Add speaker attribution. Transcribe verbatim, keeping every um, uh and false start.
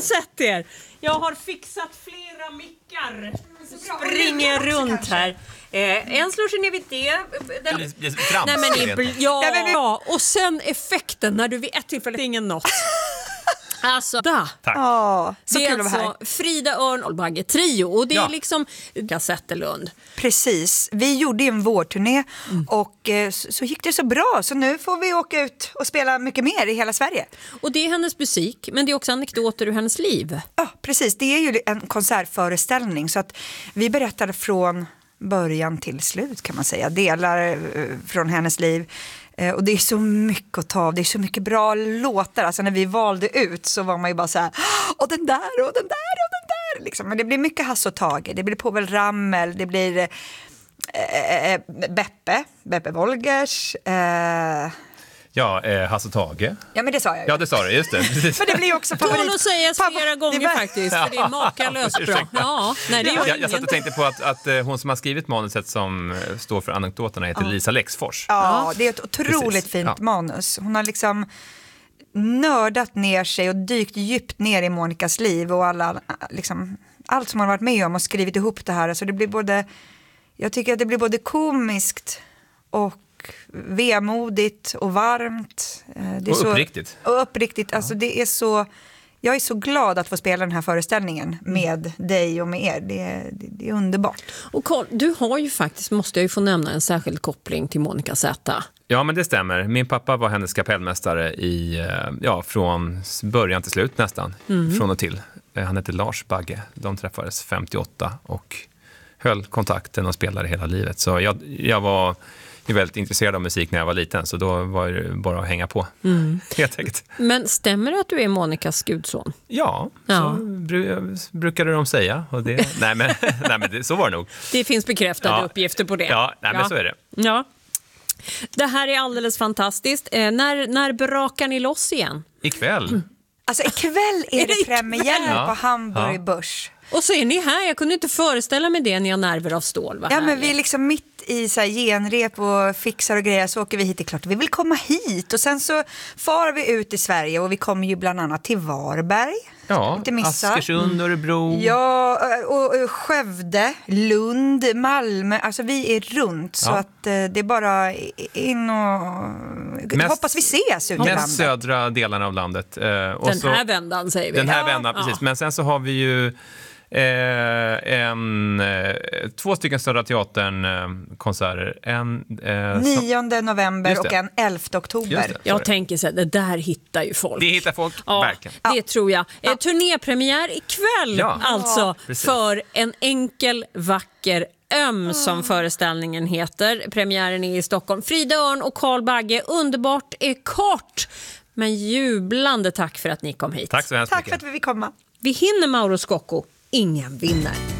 Speaker 1: sätt er. Jag har fixat flera mickar. Springer runt här. Eh, en slår sig ner vid det. Den...
Speaker 2: Det blir trams,
Speaker 1: Nej, men i, ja,
Speaker 3: Ja, men vi-
Speaker 1: ja, och sen effekten när du vid ett tillfälle ingen nått. Alltså, där.
Speaker 2: Tack.
Speaker 3: Ja, så
Speaker 1: Det är
Speaker 3: kul att vara här.
Speaker 1: alltså Frida Örn och Bagge Trio. Och det är
Speaker 2: Ja.
Speaker 1: liksom Kassettelund.
Speaker 3: Precis, vi gjorde ju en vårturné
Speaker 1: Mm.
Speaker 3: och eh, så, så gick det så bra. Så nu får vi åka ut och spela mycket mer i hela Sverige.
Speaker 1: Och det är hennes musik, men det är också anekdoter ur hennes liv.
Speaker 3: Ja, precis. Det är ju en konsertföreställning så att vi berättar från början till slut kan man säga. Delar eh, från hennes liv. Eh, och det är så mycket att ta av. Det är så mycket bra låtar. Alltså när vi valde ut så var man ju bara så här, och den där och den där och den där. Liksom. Men det blir mycket Hasse och Tage. Det blir Povel Ramel. Det blir eh, eh, Beppe. Beppe Wolgers. Eh,
Speaker 2: Ja, eh, Hasse Tage.
Speaker 3: ja, men det sa jag ju.
Speaker 2: Ja, det sa du, just det. Precis.
Speaker 3: Men det blir ju också
Speaker 1: Tål
Speaker 3: favorit.
Speaker 1: att sägas
Speaker 3: Pappa-
Speaker 1: flera gånger
Speaker 3: det var-
Speaker 1: faktiskt, för det är makalöst bra.
Speaker 2: Ursäkta.
Speaker 1: Ja, nej, det gör
Speaker 2: Jag, jag
Speaker 1: ingen.
Speaker 2: satt och tänkte på att, att eh, hon som har skrivit manuset som eh, står för anekdoterna heter Lisa Lexfors.
Speaker 3: Ja, det är ett otroligt
Speaker 2: Precis.
Speaker 3: fint
Speaker 2: Ja.
Speaker 3: manus. Hon har liksom nördat ner sig och dykt djupt ner i Monikas liv och alla, liksom, allt som hon har varit med om och skrivit ihop det här. Alltså det blir både, jag tycker att det blir både komiskt och vemodigt och varmt. Eh, Det är
Speaker 2: Och
Speaker 3: så,
Speaker 2: uppriktigt.
Speaker 3: Och uppriktigt. Alltså det är så, jag är så glad att få spela den här föreställningen med dig och med er. Det är, det, det är underbart.
Speaker 1: Och Carl, du har ju faktiskt, måste jag ju få nämna, en särskild koppling till Monica Z.
Speaker 2: Ja, men det stämmer. Min pappa var hennes kapellmästare i, eh, ja, från början till slut nästan. Från och till. Eh, Han hette Lars Bagge. De träffades femtioåtta och höll kontakten och spelade hela livet. Så jag, jag var ju väldigt intresserad av musik när jag var liten. Så då var det bara att hänga på. Helt enkelt.
Speaker 1: Men stämmer det att du är Monicas gudson?
Speaker 2: Ja,
Speaker 1: Ja.
Speaker 2: så bru, brukade de säga. Och det, nej, men, nej, men det, så var det nog.
Speaker 1: Det finns bekräftade
Speaker 2: Ja.
Speaker 1: uppgifter på det.
Speaker 2: Ja, nej, men så är det.
Speaker 1: Ja. Det här är alldeles fantastiskt. Eh, när, när brakar ni loss igen?
Speaker 2: Ikväll.
Speaker 3: Alltså ikväll är
Speaker 1: Är det
Speaker 3: det premiär
Speaker 2: ikväll?
Speaker 3: på Hamburg
Speaker 2: Ja.
Speaker 3: Börs.
Speaker 1: Och så är ni här. Jag kunde inte föreställa mig det. Ni har nerver av stål. Vad
Speaker 3: Ja, men
Speaker 1: härligt.
Speaker 3: vi är liksom mitt i så här genrep och fixar och grejer, så åker vi hit. Det är klart vi vill komma hit och sen så far vi ut i Sverige och vi kommer ju bland annat till Varberg.
Speaker 2: Ja,
Speaker 3: Inte missa.
Speaker 2: Askersund, Örebro.
Speaker 3: Ja, och och Skövde, Lund, Malmö, alltså vi är runt så
Speaker 2: Ja.
Speaker 3: att eh, det är bara in och
Speaker 2: Mest-
Speaker 3: hoppas vi ses ut i
Speaker 2: Mest
Speaker 3: landet.
Speaker 2: södra delarna av landet. Eh, och
Speaker 1: Den
Speaker 2: så,
Speaker 1: här vändan säger vi.
Speaker 2: Den här
Speaker 1: Ja,
Speaker 2: vändan,
Speaker 1: ja.
Speaker 2: precis. Men sen så har vi ju eh, en, eh, två stycken Södra Teatern-konserter. En, eh, som,
Speaker 3: nionde november
Speaker 2: Just det.
Speaker 3: och en elfte oktober.
Speaker 2: Just det.
Speaker 1: Jag tänker så här, det där hittar ju folk.
Speaker 2: det hittar folk
Speaker 1: Ja,
Speaker 2: verkligen.
Speaker 1: det tror jag. Eh, turnépremiär ikväll
Speaker 2: Ja.
Speaker 1: alltså
Speaker 2: precis.
Speaker 1: för En enkel, vacker öm som föreställningen heter. Premiären är i Stockholm. Frida Örn och Carl Bagge, underbart är kort. Men jublande tack för att ni kom hit.
Speaker 2: Tack så hemskt
Speaker 3: Tack
Speaker 2: mycket.
Speaker 3: för att vi fick komma.
Speaker 1: Vi hinner Mauro Scocco. Ingen vinner.